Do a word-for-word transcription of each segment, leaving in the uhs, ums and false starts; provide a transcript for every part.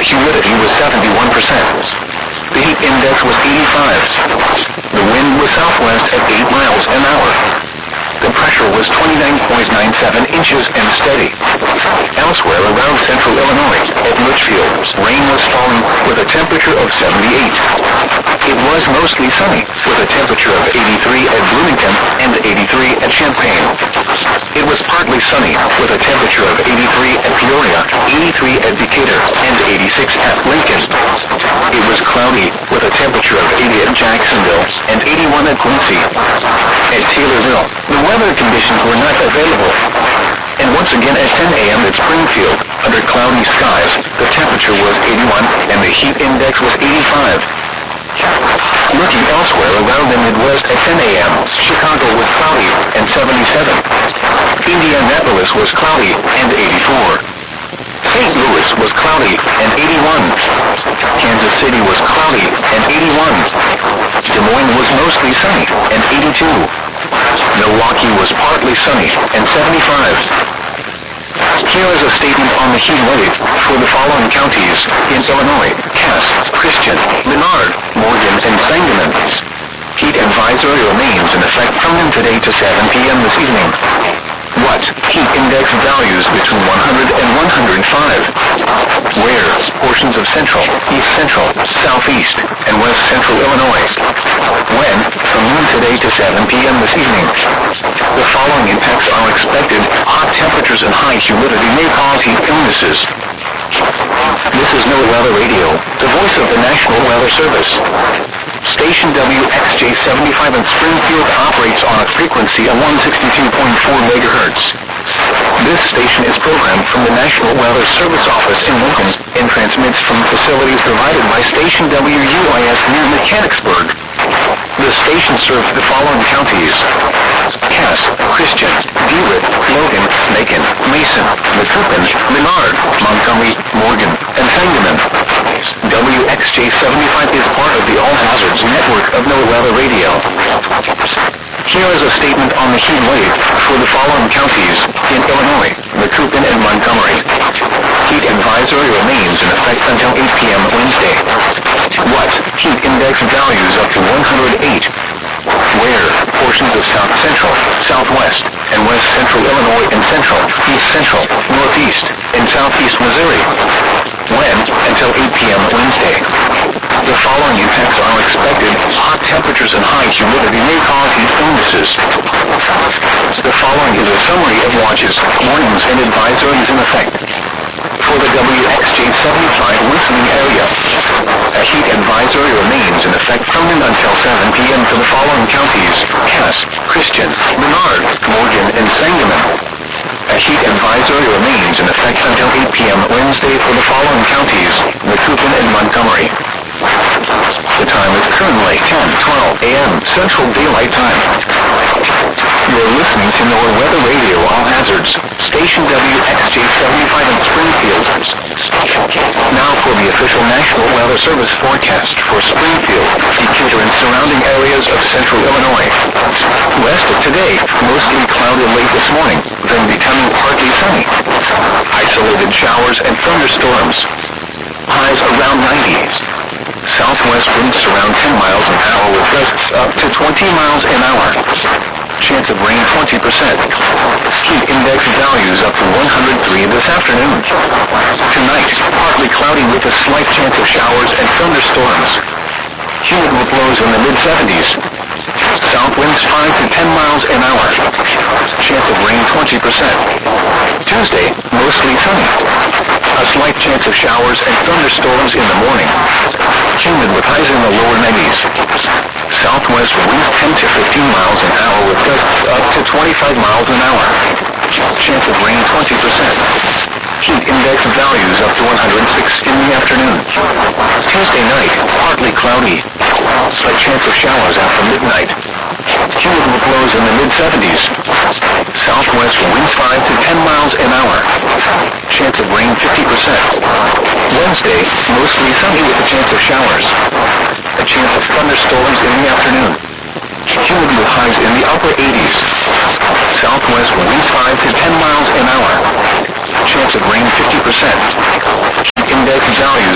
humidity was seventy-one percent. The heat index was eighty-five. The wind was southwest at eight miles an hour. The pressure was twenty-nine point nine seven inches and steady. Elsewhere around central Illinois, at Litchfield, rain was falling with a temperature of seventy-eight. It was mostly sunny, with a temperature of eighty-three at Bloomington and eighty-three at Champaign. It was partly sunny, with a temperature of eighty-three at Peoria, eighty-three at Decatur, and eighty-six at Lincoln. It was cloudy, with a temperature of eighty at Jacksonville, and eighty-one at Quincy. At Taylorville, the weather conditions were not available. And once again at ten a.m. at Springfield, under cloudy skies, the temperature was eighty-one, and the heat index was eighty-five. Looking elsewhere around the Midwest at ten a.m., Chicago was cloudy and seventy-seven. Indianapolis was cloudy and eighty-four. Saint Louis was cloudy and eighty-one. Kansas City was cloudy and eighty-one. Des Moines was mostly sunny and eighty-two. Milwaukee was partly sunny and seventy-five. Here is a statement on the heat wave for the following counties in Illinois: Cass, Christian, Menard, Morgan, and Sangamon. Heat advisory remains in effect from noon today to seven p.m. this evening. What? Heat index values between one hundred and one hundred five. Where? Portions of central, east central, southeast, and west central Illinois. When? From noon today to seven p.m. this evening. The following impacts are expected. Hot temperatures and high humidity may cause heat illnesses. This is NOAA Weather Radio, the voice of the National Weather Service. Station W X J seventy-five in Springfield operates on a frequency of one sixty-two point four megahertz. This station is programmed from the National Weather Service office in Lincoln and transmits from facilities provided by Station W U I S near Mechanicsburg. The station serves the following counties: Cass, Christian, DeWitt, Logan, Macon, Mason, Macoupin, Menard, Montgomery, Morgan, and Sangamon. W X J seventy-five is part of the All Hazards Network of NOAA Weather Radio. Here is a statement on the heat wave for the following counties in Illinois: Macoupin and Montgomery. Heat advisory remains in effect until eight p.m. Wednesday. What? Heat index values up to one hundred eight. Where? Portions of South Central, Southwest, and West Central Illinois and Central, East Central, Northeast, and Southeast Missouri. When? Until eight p.m. Wednesday. The following impacts are expected. Hot temperatures and high humidity may cause heat illnesses. The following is a summary of watches, warnings, and advisories in effect. For the W X J seventy-five listening area, a heat advisory remains in effect from noon until seven p.m. for the following counties: Cass, Christian, Menard, Morgan, and Sangamon. A heat advisory remains in effect until eight p.m. Wednesday for the following counties: Macoupin and Montgomery. The time is currently ten twelve a.m. Central Daylight Time. You're listening to NOAA Weather Radio All Hazards, Station W X J seventy-five in Springfield. Now for the official National Weather Service forecast for Springfield, Decatur, and surrounding areas of central Illinois. West of today, mostly cloudy late this morning, then becoming partly sunny. Isolated showers and thunderstorms. Highs around ninety. Southwest winds around ten miles an hour with gusts up to twenty miles an hour. Chance of rain twenty percent. Heat index values up to one hundred three this afternoon. Tonight, partly cloudy with a slight chance of showers and thunderstorms. Humid lows in the mid seventies. South winds five to ten miles an hour. Chance of rain twenty percent. Tuesday, mostly sunny. A slight chance of showers and thunderstorms in the morning. Humid with highs in the lower nineties. Southwest winds ten to fifteen miles an hour with gusts up to twenty-five miles an hour. Chance of rain twenty percent. Heat index values up to one hundred six in the afternoon. Tuesday night, partly cloudy. A chance of showers after midnight. Humid with lows in the mid seventies. Southwest winds five to ten miles an hour. Chance of rain fifty percent. Wednesday, mostly sunny with a chance of showers. A chance of thunderstorms in the afternoon. Humid with highs in the upper eighties. Southwest winds five to ten miles an hour. Chance of rain fifty percent. Heat index values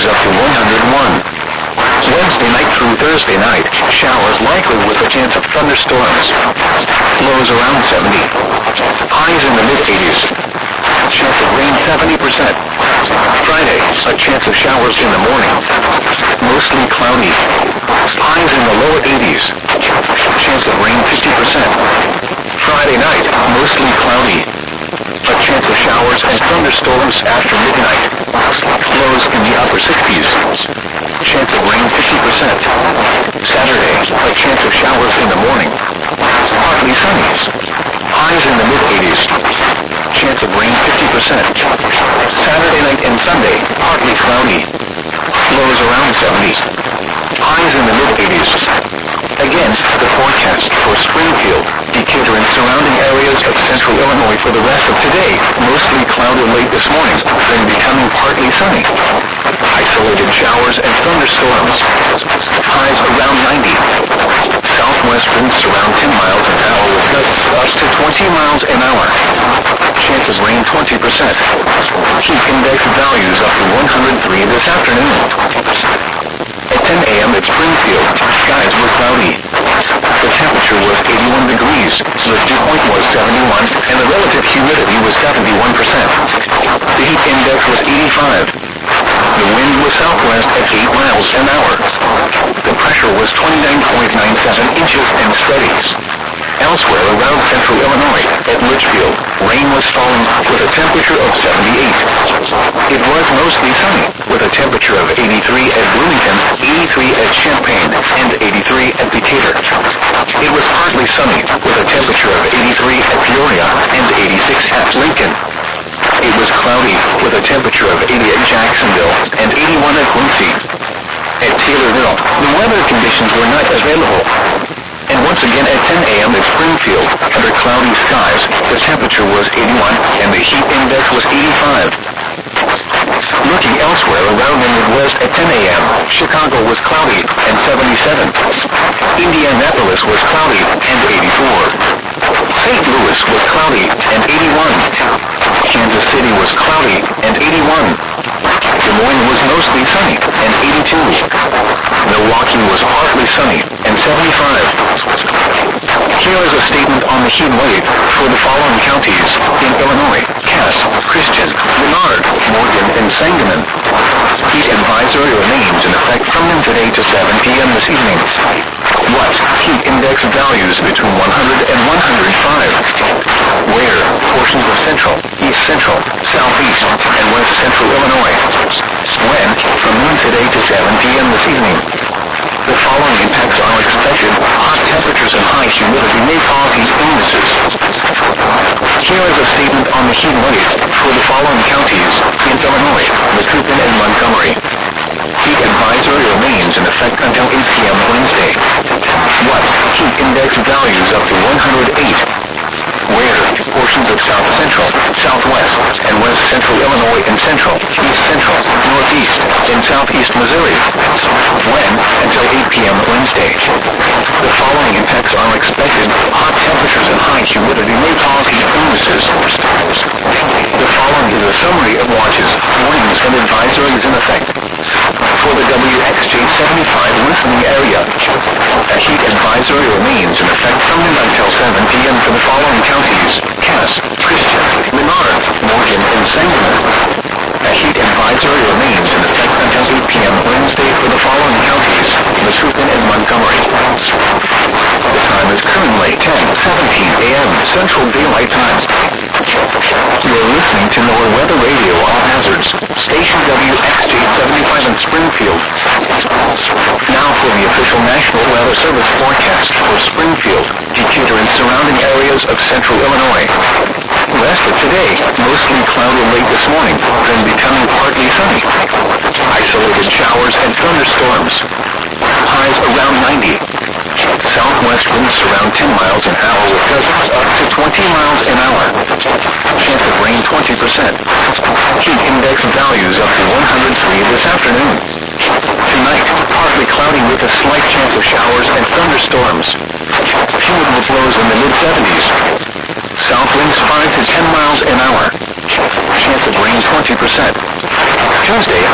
up to one hundred one. Wednesday night through Thursday night, showers likely with a chance of thunderstorms. Lows around seventy. Highs in the mid-eighties. Chance of rain seventy percent. Friday, a chance of showers in the morning. Mostly cloudy. Highs in the lower eighties. Chance of rain fifty percent. Friday night, mostly cloudy. A chance of showers and thunderstorms after midnight. Lows in the upper sixties. Chance of rain fifty percent. Saturday, a chance of showers in the morning. Partly sunny. Highs in the mid-eighties. Chance of rain fifty percent. Saturday night and Sunday, partly cloudy. Lows around seventy. Highs in the mid-eighties. Again, the forecast for Springfield, Decatur and surrounding areas of central Illinois for the rest of today. Mostly cloudy late this morning, then becoming partly sunny. Isolated showers and thunderstorms. Highs around ninety. Southwest winds around ten miles an hour with gusts up to twenty miles an hour. Chance of rain twenty percent. Heat index values up to one hundred three this afternoon. At ten a.m. at Springfield, skies were cloudy. The temperature was eighty-one degrees, the dew point was seventy-one, and the relative humidity was seventy-one percent. The heat index was eighty-five. The wind was southwest at eight miles an hour. The pressure was twenty-nine point nine seven inches and steady. Elsewhere around central Illinois, at Litchfield, rain was falling with a temperature of seventy-eight. It was mostly sunny, with a temperature of eighty-three at Bloomington, eighty-three at Champaign, and eighty-three at Decatur. It was partly sunny, with a temperature of eighty-three at Peoria and eighty-six at Lincoln. It was cloudy, with a temperature of eighty at Jacksonville and eighty-one at Quincy. At Taylorville, the weather conditions were not available. And once again at ten a.m. at Springfield, under cloudy skies, the temperature was eighty-one and the heat index was eighty-five. Looking elsewhere around the Midwest at ten a.m., Chicago was cloudy and seventy-seven. Indianapolis was cloudy and eighty-four. Saint Louis was cloudy and eighty-one. Kansas City was cloudy and eighty-one. Des Moines was mostly sunny and eighty-two. Milwaukee was partly sunny and seventy-five. Here is a statement on the heat wave for the following counties in Illinois: Cass, Christian, Menard, Morgan, and Sangamon. Heat advisory remains in effect from noon today to seven p.m. this evening. What? Heat index values between one hundred and one hundred five. Where? Portions of central, east central, southeast, and west central Illinois. When? From noon today to seven p.m. this evening. The following impacts are expected. Hot temperatures and high humidity may cause heat illnesses. Here is a statement on the heat wave for the following counties in Illinois: Macoupin and Montgomery. Heat advisory remains in effect until eight p.m. Wednesday. What? Heat index values up to one hundred eight. Where? Portions of south central, southwest, and west central Illinois and central, east central, northeast, and southeast Missouri. When? Until eight p.m. Wednesday. The following impacts are expected. Hot temperatures and high humidity may cause heat illnesses. The following is a summary of watches, warnings, and advisories in effect. For the W X J seventy-five listening area, a heat advisory remains in effect from noon until seven p.m. for the following counties: Cass, Christian, Menard, Morgan, and Sangamon. A heat advisory remains in effect until eight p.m. Wednesday for the following counties: Macoupin and Montgomery. The time is currently ten seventeen a.m. Central Daylight Time. You're listening to NOAA Weather Radio All Hazards, station W X J seventy-five in Springfield. Now for the official National Weather Service forecast for Springfield, Decatur, and surrounding areas of central Illinois. Rest of today, mostly cloudy late this morning, then becoming partly sunny. Isolated showers and thunderstorms. Highs around ninety. Southwest winds around ten miles an hour with gusts up to twenty miles an hour. Chance of rain twenty percent. Heat index values up to one hundred three this afternoon. Tonight, partly cloudy with a slight chance of showers and thunderstorms. Humid with lows in the mid seventies. South winds five to ten miles an hour. Chance of rain twenty percent. Tuesday,